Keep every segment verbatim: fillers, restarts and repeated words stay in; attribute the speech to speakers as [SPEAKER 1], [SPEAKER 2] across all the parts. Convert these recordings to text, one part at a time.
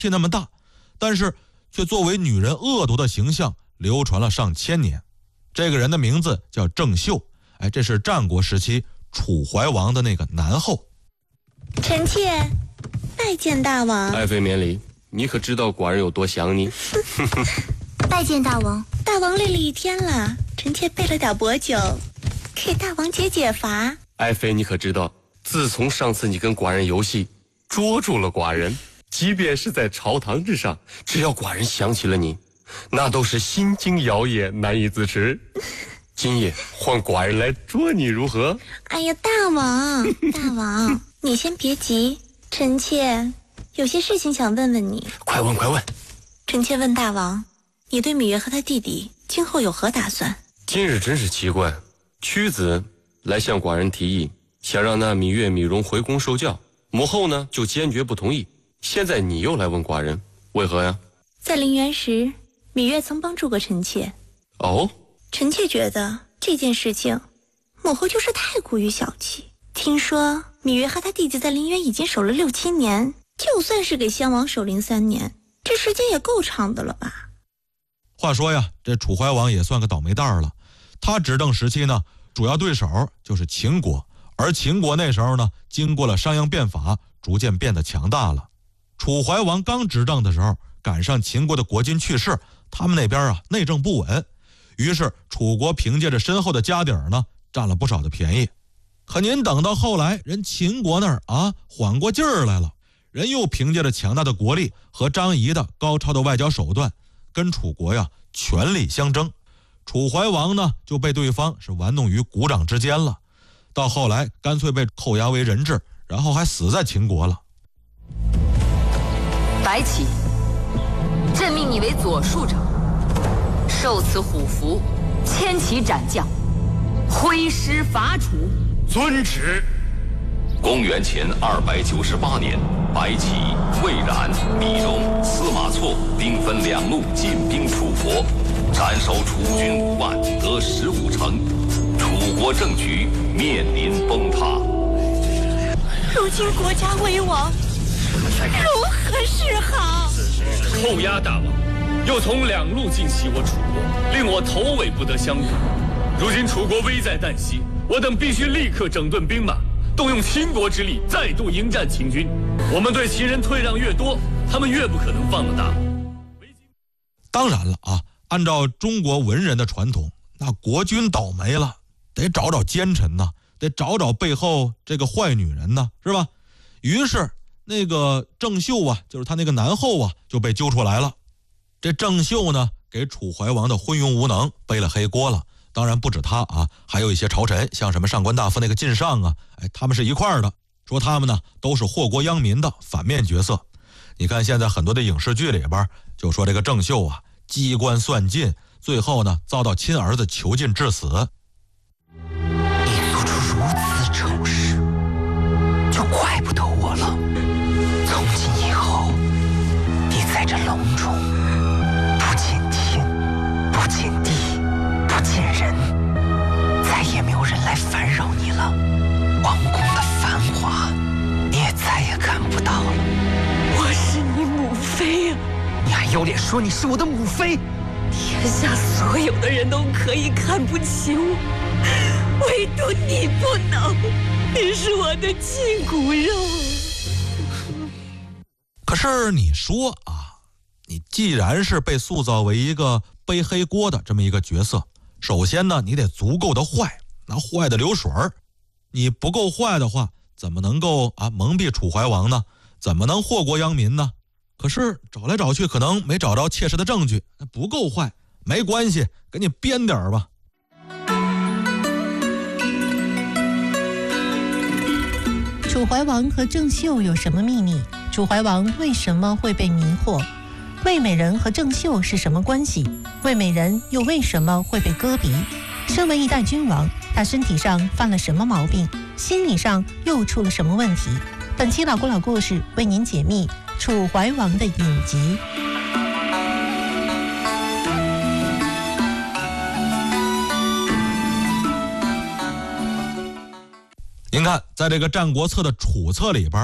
[SPEAKER 1] 气那么大，但是却作为女人恶毒的形象流传了上千年。这个人的名字叫郑袖，哎，这是战国时期楚怀王的那个男后。
[SPEAKER 2] 臣妾拜见大王。
[SPEAKER 3] 爱妃免礼，你可知道寡人有多想你？
[SPEAKER 2] 拜见大王。大王累了一天了，臣妾备了点薄酒，给大王解解乏。
[SPEAKER 3] 爱妃，你可知道，自从上次你跟寡人游戏捉住了寡人，即便是在朝堂之上，只要寡人想起了你，那都是心惊摇曳，难以自持。今夜换寡人来捉你如何？
[SPEAKER 2] 哎呀，大王大王你先别急，臣妾有些事情想问问你。
[SPEAKER 3] 快问快问。
[SPEAKER 2] 臣妾问大王，你对芈月和她弟弟今后有何打算？
[SPEAKER 3] 今日真是奇怪，屈子来向寡人提议，想让那芈月、芈蓉回宫受教，母后呢就坚决不同意。现在你又来问寡人，为何呀？
[SPEAKER 2] 在陵园时，芈月曾帮助过臣妾。
[SPEAKER 3] 哦，
[SPEAKER 2] 臣妾觉得这件事情，母后就是太过于小气。听说芈月和她弟弟在陵园已经守了六七年，就算是给襄王守陵三年，这时间也够长的了吧？
[SPEAKER 1] 话说呀，这楚怀王也算个倒霉蛋儿了。他执政时期呢，主要对手就是秦国，而秦国那时候呢，经过了商鞅变法，逐渐变得强大了。楚怀王刚执政的时候，赶上秦国的国君去世，他们那边啊内政不稳，于是楚国凭借着深厚的家底儿呢，占了不少的便宜。可您等到后来，人秦国那儿啊缓过劲儿来了，人又凭借着强大的国力和张仪的高超的外交手段，跟楚国呀全力相争。楚怀王呢就被对方是玩弄于股掌之间了，到后来干脆被扣押为人质，然后还死在秦国了。
[SPEAKER 4] 白起，朕命你为左庶长，受此虎符，千骑斩将，挥师伐楚。
[SPEAKER 5] 遵旨。
[SPEAKER 6] 公元前二百九十八年，白起、魏冉、李荣、司马错兵分两路进兵楚国，斩首楚军五万，得十五城，楚国政局面临崩塌。
[SPEAKER 2] 如今国家危亡，如何是好？
[SPEAKER 5] 扣押大王，又从两路进袭我楚国，令我头尾不得相容。如今楚国危在旦夕，我等必须立刻整顿兵马，动用倾国之力，再度迎战秦军。我们对秦人退让越多，他们越不可能放了大王。
[SPEAKER 1] 当然了啊，按照中国文人的传统，那国君倒霉了，得找找奸臣呐，得找找背后这个坏女人呐，是吧？于是那个郑袖啊，就是他那个男后啊，就被揪出来了。这郑袖呢，给楚怀王的昏庸无能背了黑锅了。当然不止他啊，还有一些朝臣，像什么上官大夫那个晋上啊，哎，他们是一块儿的，说他们呢都是祸国殃民的反面角色。你看现在很多的影视剧里边就说这个郑袖啊，机关算尽，最后呢遭到亲儿子囚禁致死。
[SPEAKER 7] 你做出如此丑事，就怪不得我了。从今以后，你在这笼中不见天，不见地，不见人，再也没有人来烦扰你了。王宫的繁华，你也再也看不到了。
[SPEAKER 8] 我是你母妃啊！
[SPEAKER 7] 你还有脸说你是我的母妃？
[SPEAKER 8] 天下所有的人都可以看不起我，唯独你不能。你是我的亲骨肉。
[SPEAKER 1] 可是你说啊，你既然是被塑造为一个背黑锅的这么一个角色，首先呢，你得足够的坏，那坏的流水儿。你不够坏的话，怎么能够啊蒙蔽楚怀王呢？怎么能祸国殃民呢？可是找来找去，可能没找着切实的证据，不够坏，没关系，给你编点儿吧。
[SPEAKER 9] 楚怀王和郑袖有什么秘密？楚怀王为什么会被迷惑？魏美人和郑袖是什么关系？魏美人又为什么会被割鼻？身为一代君王，他身体上犯了什么毛病？心理上又出了什么问题？本期老故老故事为您解密楚怀王的隐疾。您看，在这个《战国策》的楚策里边，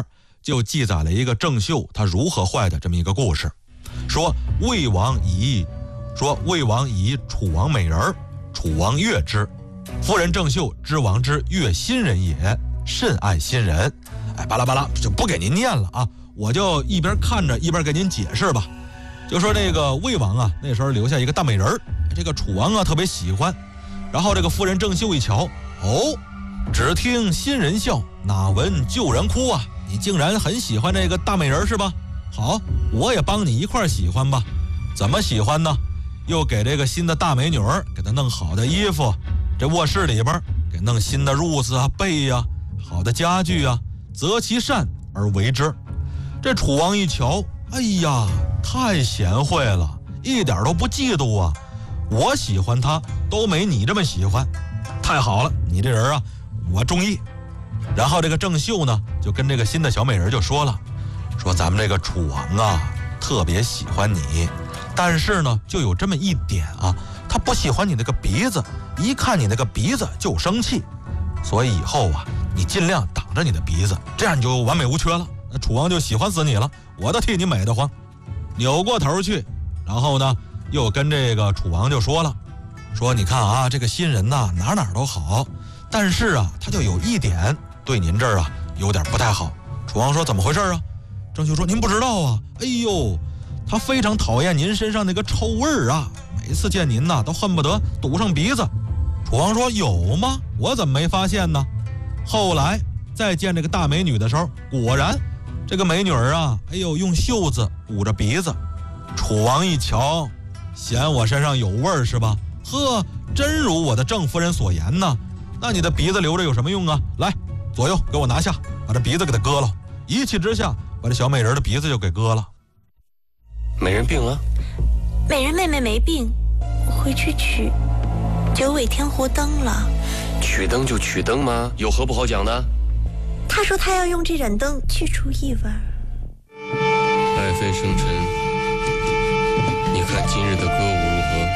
[SPEAKER 1] 就记载了一个郑袖他如何坏的这么一个故事。说魏王以说魏王以楚王美人，楚王悦之。夫人郑袖知王之悦心人也，甚爱心人。哎，巴拉巴拉就不给您念了啊，我就一边看着一边给您解释吧。就说这个魏王啊，那时候留下一个大美人，这个楚王啊特别喜欢。然后这个夫人郑袖一瞧，哦，只听新人笑，哪闻旧人哭啊！你竟然很喜欢这个大美人是吧？好，我也帮你一块喜欢吧。怎么喜欢呢？又给这个新的大美女儿给她弄好的衣服，这卧室里边给弄新的褥子啊、被呀、啊、好的家具啊，择其善而为之。这楚王一瞧，哎呀，太贤惠了，一点都不嫉妒啊！我喜欢她都没你这么喜欢，太好了，你这人啊，我中意。然后这个郑袖呢，就跟这个新的小美人就说了，说咱们这个楚王啊，特别喜欢你，但是呢，就有这么一点啊，他不喜欢你那个鼻子，一看你那个鼻子就生气，所以以后啊，你尽量挡着你的鼻子，这样你就完美无缺了。那楚王就喜欢死你了，我都替你美得慌。扭过头去，然后呢，又跟这个楚王就说了，说你看啊，这个新人呐，哪哪都好，但是啊，他就有一点对您这儿啊有点不太好。楚王说怎么回事啊？郑袖说您不知道啊，哎呦，他非常讨厌您身上那个臭味儿啊，每次见您呐都恨不得堵上鼻子。楚王说有吗？我怎么没发现呢？后来再见这个大美女的时候，果然这个美女儿啊，哎呦，用袖子捂着鼻子。楚王一瞧，嫌我身上有味儿是吧？呵，真如我的郑夫人所言呢。那你的鼻子留着有什么用啊？来，左右给我拿下，把这鼻子给他割了。一气之下，把这小美人的鼻子就给割了。
[SPEAKER 3] 美人病了？
[SPEAKER 2] 美人妹妹没病，我回去取九尾天狐灯了。
[SPEAKER 3] 取灯就取灯吗？有何不好讲的？
[SPEAKER 2] 他说他要用这盏灯去除异味。
[SPEAKER 3] 爱妃生辰，你看今日的歌舞如何？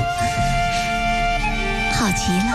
[SPEAKER 2] 好极了。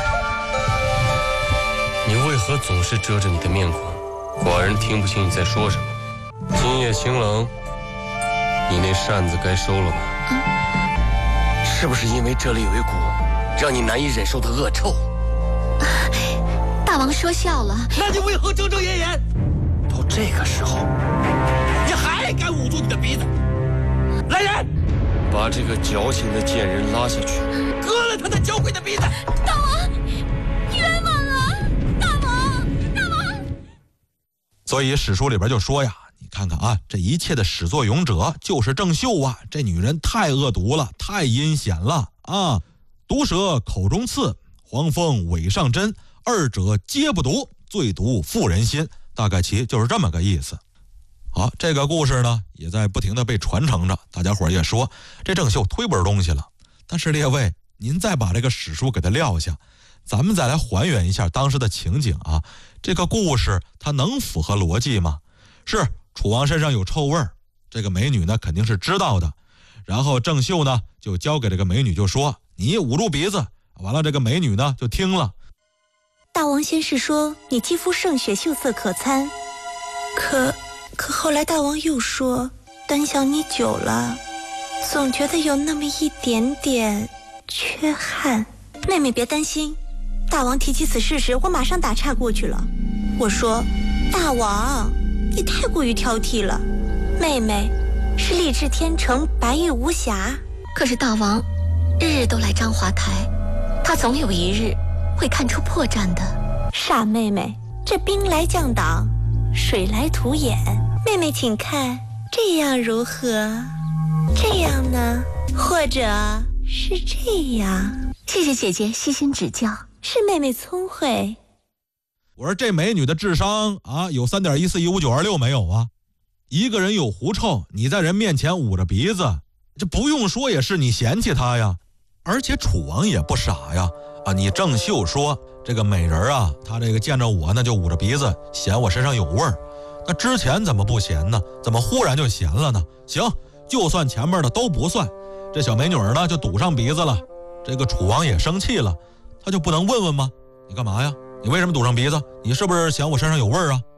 [SPEAKER 3] 你为何总是遮着你的面孔？寡人听不清你在说什么。今夜晴冷，你那扇子该收了吧？嗯、是不是因为这里有一股让你难以忍受的恶臭？
[SPEAKER 2] 啊、大王说笑了。
[SPEAKER 7] 那你为何遮遮掩掩？
[SPEAKER 3] 到这个时候，
[SPEAKER 7] 你还敢捂住你的鼻子？来人，
[SPEAKER 3] 把这个矫情的贱人拉下去，
[SPEAKER 7] 割了他的娇贵的鼻子！
[SPEAKER 2] 大王，冤枉啊！大王，大王。
[SPEAKER 1] 所以史书里边就说呀，你看看啊，这一切的始作俑者就是郑袖啊，这女人太恶毒了，太阴险了啊！毒蛇口中刺，黄蜂尾上针，二者皆不毒，最毒妇人心。大概其就是这么个意思。好，这个故事呢也在不停的被传承着，大家伙也说这郑袖忒本东西了。但是列位，您再把这个史书给它撂下，咱们再来还原一下当时的情景啊，这个故事它能符合逻辑吗？是楚王身上有臭味儿，这个美女呢肯定是知道的，然后郑袖呢就交给这个美女就说你捂住鼻子，完了这个美女呢就听了。
[SPEAKER 2] 大王先是说你肌肤胜雪，秀色可餐，可可后来大王又说端详你久了，总觉得有那么一点点缺憾。妹妹别担心，大王提起此事时，我马上打岔过去了。我说大王你太过于挑剔了，妹妹是丽质天成，白玉无瑕。
[SPEAKER 8] 可是大王日日都来章华台，他总有一日会看出破绽的。
[SPEAKER 2] 傻妹妹，这兵来将挡，水来土掩。妹妹请看，这样如何？这样呢？或者是这样？
[SPEAKER 8] 谢谢姐姐细心指教。
[SPEAKER 2] 是妹妹聪慧。
[SPEAKER 1] 我说这美女的智商啊，有 三点一四一五九二六 没有啊？一个人有狐臭，你在人面前捂着鼻子，这不用说也是你嫌弃她呀。而且楚王也不傻呀，啊，你郑袖说这个美人啊，她这个见着我呢就捂着鼻子，嫌我身上有味儿。那之前怎么不嫌呢？怎么忽然就嫌了呢？行，就算前面的都不算，这小美女呢就堵上鼻子了，这个楚王也生气了，他就不能问问吗？你干嘛呀？你为什么堵上鼻子？你是不是嫌我身上有味儿啊？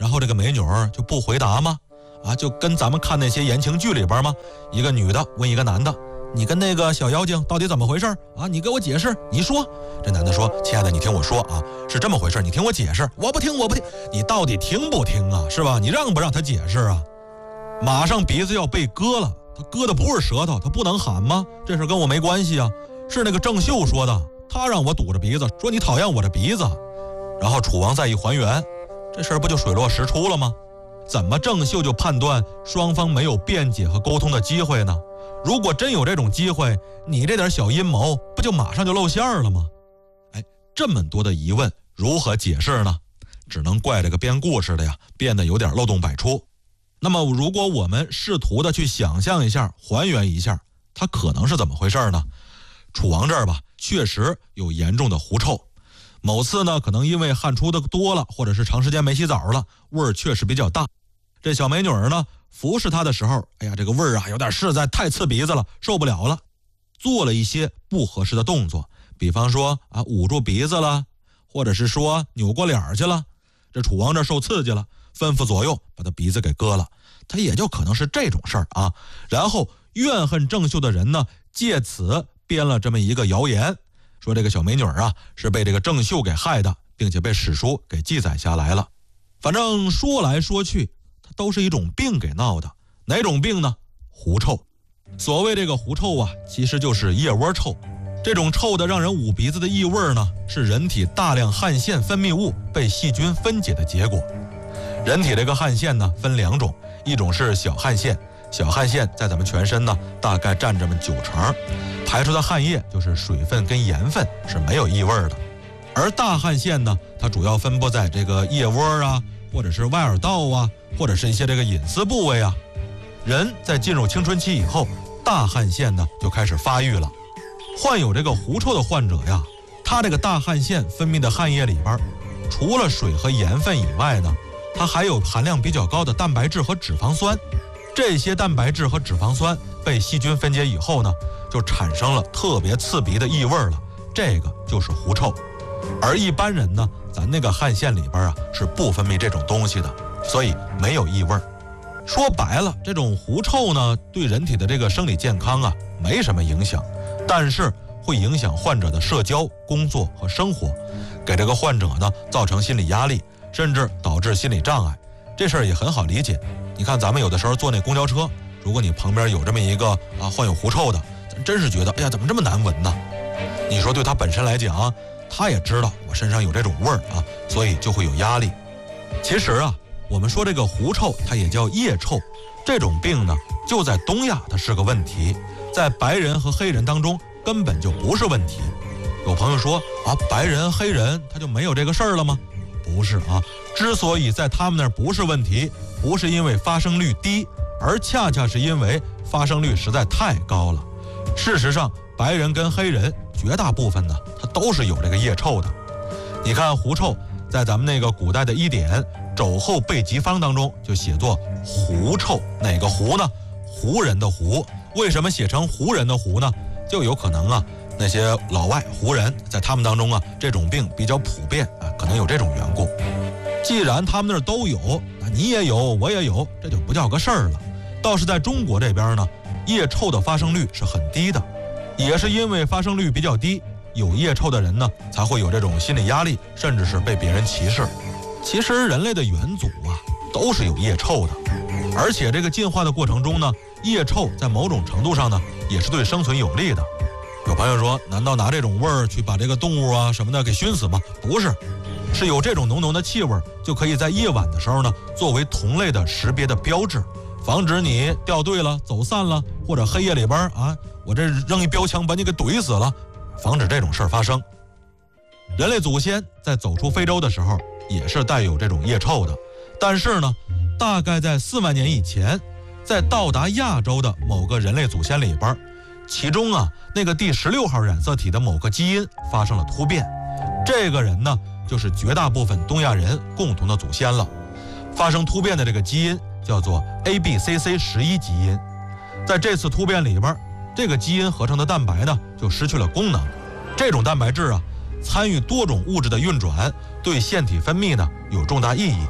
[SPEAKER 1] 然后这个美女就不回答吗？啊，就跟咱们看那些言情剧里边吗？一个女的问一个男的，你跟那个小妖精到底怎么回事啊？你给我解释，你说。这男的说，亲爱的，你听我说啊，是这么回事，你听我解释。我不听，我不听，你到底听不听啊？是吧？你让不让他解释啊？马上鼻子要被割了，他割的不是舌头，他不能喊吗？这事跟我没关系啊，是那个郑袖说的，他让我堵着鼻子，说你讨厌我的鼻子。然后楚王再一还原，这事儿不就水落石出了吗？怎么郑袖就判断双方没有辩解和沟通的机会呢？如果真有这种机会，你这点小阴谋不就马上就露馅了吗？哎，这么多的疑问如何解释呢？只能怪这个编故事的呀，变得有点漏洞百出。那么如果我们试图的去想象一下，还原一下，它可能是怎么回事呢？楚王这儿吧，确实有严重的狐臭。某次呢，可能因为汗出的多了，或者是长时间没洗澡了，味儿确实比较大。这小美女儿呢，服侍她的时候，哎呀，这个味儿啊，有点实在太刺鼻子了，受不了了，做了一些不合适的动作，比方说啊，捂住鼻子了，或者是说扭过脸去了。这楚王这受刺激了，吩咐左右把他鼻子给割了。他也就可能是这种事儿啊。然后怨恨郑袖的人呢，借此编了这么一个谣言，说这个小美女啊是被这个郑袖给害的，并且被史书给记载下来了。反正说来说去，它都是一种病给闹的。哪种病呢？狐臭。所谓这个狐臭啊，其实就是腋窝臭。这种臭的让人捂鼻子的异味呢，是人体大量汗腺分泌物被细菌分解的结果。人体这个汗腺呢分两种，一种是小汗腺，小汗腺在咱们全身呢大概占这么九成，排出的汗液就是水分跟盐分，是没有异味的。而大汗腺呢，它主要分布在这个腋窝啊，或者是外耳道啊，或者是一些这个隐私部位啊。人在进入青春期以后，大汗腺呢就开始发育了。患有这个狐臭的患者呀，他这个大汗腺分泌的汗液里边，除了水和盐分以外呢，它还有含量比较高的蛋白质和脂肪酸。这些蛋白质和脂肪酸被细菌分解以后呢，就产生了特别刺鼻的异味了，这个就是狐臭。而一般人呢，咱那个汗腺里边啊是不分泌这种东西的，所以没有异味。说白了，这种狐臭呢，对人体的这个生理健康啊没什么影响，但是会影响患者的社交、工作和生活，给这个患者呢造成心理压力，甚至导致心理障碍。这事儿也很好理解。你看咱们有的时候坐那公交车，如果你旁边有这么一个啊患有狐臭的，咱真是觉得哎呀怎么这么难闻呢？你说对他本身来讲，他也知道我身上有这种味儿啊，所以就会有压力。其实啊，我们说这个狐臭它也叫腋臭，这种病呢就在东亚它是个问题，在白人和黑人当中根本就不是问题。有朋友说啊，白人黑人他就没有这个事儿了吗？不是啊，之所以在他们那儿不是问题，不是因为发生率低，而恰恰是因为发生率实在太高了。事实上，白人跟黑人绝大部分呢，他都是有这个腋臭的。你看狐臭，在咱们那个古代的医典《肘后备急方》当中就写作狐臭，哪个狐呢？胡人的胡。为什么写成胡人的胡呢？就有可能啊，那些老外胡人在他们当中啊，这种病比较普遍啊，可能有这种缘故。既然他们那儿都有，那你也有，我也有，这就不叫个事儿了。倒是在中国这边呢，腋臭的发生率是很低的，也是因为发生率比较低，有腋臭的人呢才会有这种心理压力，甚至是被别人歧视。其实人类的元祖啊都是有腋臭的，而且这个进化的过程中呢，腋臭在某种程度上呢也是对生存有利的。有朋友说，难道拿这种味儿去把这个动物啊什么的给熏死吗？不是，是有这种浓浓的气味，就可以在夜晚的时候呢作为同类的识别的标志，防止你掉队了、走散了，或者黑夜里边啊我这扔一标枪把你给怼死了，防止这种事儿发生。人类祖先在走出非洲的时候也是带有这种腋臭的，但是呢，大概在四万年以前，在到达亚洲的某个人类祖先里边，其中啊那个第十六号染色体的某个基因发生了突变，这个人呢就是绝大部分东亚人共同的祖先了。发生突变的这个基因叫做 A B C C 十一基因，在这次突变里边，这个基因合成的蛋白呢就失去了功能。这种蛋白质啊参与多种物质的运转，对腺体分泌呢有重大意义。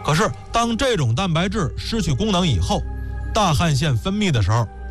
[SPEAKER 1] 可是当这种蛋白质失去功能以后，大汗腺分泌的时候，